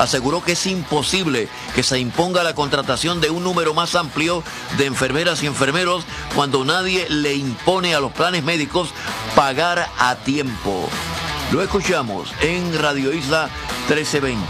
aseguró que es imposible que se imponga la contratación de un número más amplio de enfermeras y enfermeros cuando nadie le impone a los planes médicos pagar a tiempo. Lo escuchamos en Radio Isla 1320.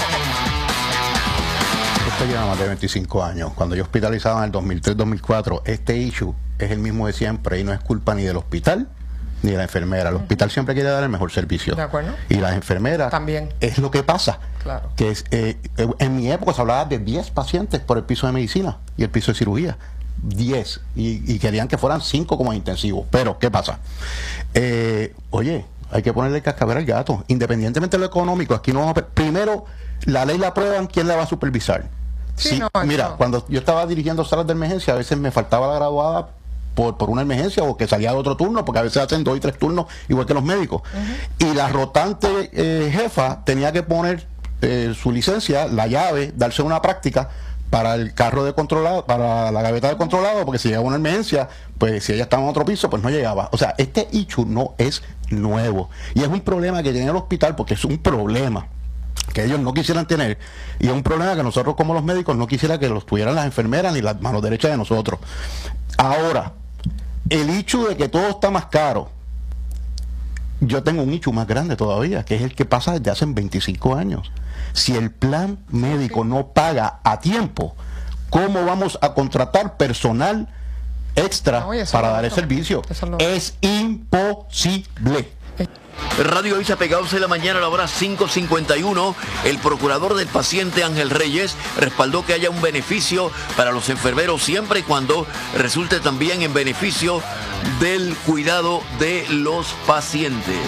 Esto lleva más de 25 años. Cuando yo hospitalizaba en el 2003-2004, este issue es el mismo de siempre y no es culpa ni del hospital ni de la enfermera. El hospital siempre quiere dar el mejor servicio. ¿De acuerdo? Y las enfermeras también. Es lo que pasa. Claro. Que es, en mi época se hablaba de 10 pacientes por el piso de medicina y el piso de cirugía. 10. Y querían que fueran 5 como intensivos. Pero, ¿qué pasa? Oye, hay que ponerle cascabel al gato. Independientemente de lo económico, aquí no vamos a... Primero, la ley la aprueban, ¿quién la va a supervisar? Sí, no, mira, cuando yo estaba dirigiendo salas de emergencia, a veces me faltaba la graduada por una emergencia o que salía de otro turno, porque a veces hacen 2 y 3 turnos, igual que los médicos. Y la rotante jefa tenía que poner su licencia, la llave, darse una práctica para el carro de controlado, para la gaveta de controlado, porque si llegaba una emergencia, pues si ella estaba en otro piso, pues no llegaba. O sea, este issue no es nuevo. Y es un problema que tiene el hospital, porque es un problema que ellos no quisieran tener, y es un problema que nosotros como los médicos no quisiera que los tuvieran las enfermeras ni las manos derechas de nosotros. Ahora, el issue de que todo está más caro, yo tengo un issue más grande todavía, que es el que pasa desde hace 25 años. Si el plan médico no paga a tiempo, ¿cómo vamos a contratar personal extra para dar el servicio? Es imposible. Radio Isla Pegados en la mañana a la hora 5:51. El procurador del paciente Ángel Reyes respaldó que haya un beneficio para los enfermeros siempre y cuando resulte también en beneficio del cuidado de los pacientes.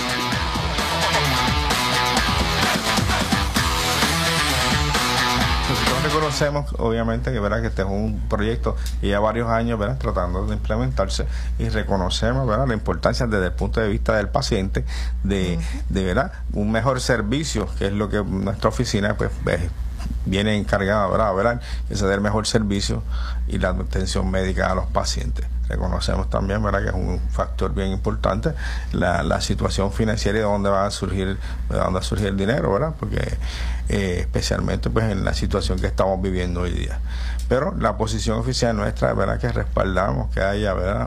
Reconocemos obviamente que, ¿verdad?, que este es un proyecto y ya varios años, ¿verdad?, tratando de implementarse, y reconocemos, ¿verdad?, la importancia desde el punto de vista del paciente de ¿verdad?, un mejor servicio, que es lo que nuestra oficina pues viene encargada, ¿verdad?, que se dé el mejor servicio y la atención médica a los pacientes. Reconocemos también, ¿verdad?, que es un factor bien importante la situación financiera y de dónde va a surgir, el dinero, ¿verdad?, porque especialmente pues en la situación que estamos viviendo hoy día. Pero la posición oficial nuestra, ¿verdad?, que respaldamos que haya, ¿verdad?,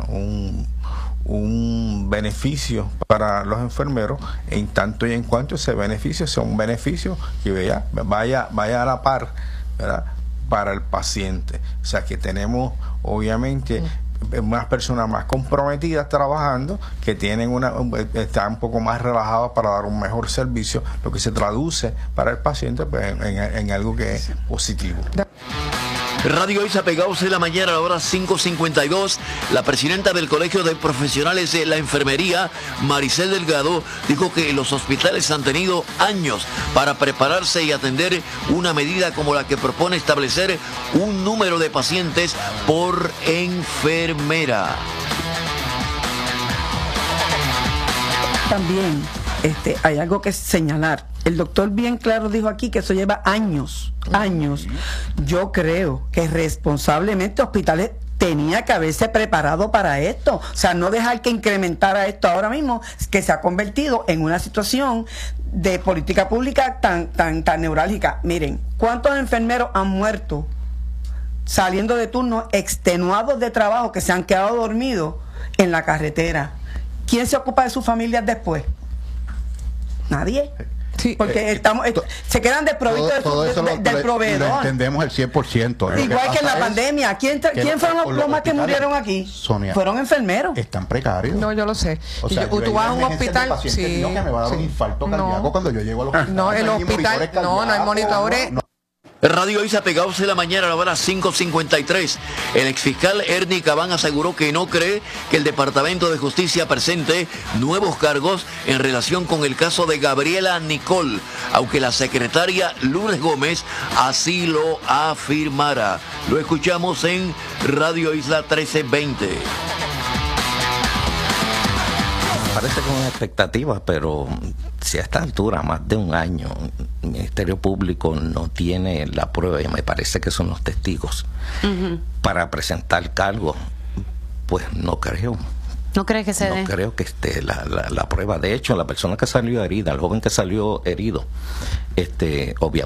un beneficio para los enfermeros, en tanto y en cuanto ese beneficio sea un beneficio que vaya a la par, ¿verdad?, para el paciente. O sea, que tenemos obviamente unas personas más comprometidas trabajando, que tienen están un poco más relajadas para dar un mejor servicio, lo que se traduce para el paciente pues en algo que es positivo. Radio Isla Pegados en la mañana a la hora 5:52. La presidenta del Colegio de Profesionales de la Enfermería, Maricel Delgado, dijo que los hospitales han tenido años para prepararse y atender una medida como la que propone establecer un número de pacientes por enfermera. También hay algo que señalar. El doctor bien claro dijo aquí que eso lleva años. Yo creo que responsablemente hospitales tenía que haberse preparado para esto. O sea, no dejar que incrementara esto ahora mismo, que se ha convertido en una situación de política pública tan neurálgica. Miren, ¿cuántos enfermeros han muerto saliendo de turno extenuados de trabajo, que se han quedado dormidos en la carretera? ¿Quién se ocupa de sus familias después? Nadie. Sí, porque se quedan desprovistos del proveedor. Lo entendemos el 100%. Igual que en la pandemia. ¿Quién fueron los más que murieron aquí? Sonia, fueron enfermeros. Están precarios. No, yo lo sé. O sea, tú vas a un hospital. Sí, que me va a dar un infarto cardíaco cuando yo llego al hospital. No, el hospital. No hay monitores. Radio Isla Pegados en la mañana a la hora 5:53. El exfiscal Ernie Cabán aseguró que no cree que el Departamento de Justicia presente nuevos cargos en relación con el caso de Gabriela Nicole, aunque la secretaria Lourdes Gómez así lo afirmara. Lo escuchamos en Radio Isla 1320. Parece con expectativas, pero si a esta altura, más de un año, el Ministerio Público no tiene la prueba, y me parece que son los testigos, para presentar cargos, pues no creo. ¿No cree que se dé? No creo que esté la prueba. De hecho, la persona que salió herida, el joven que salió herido, obviamente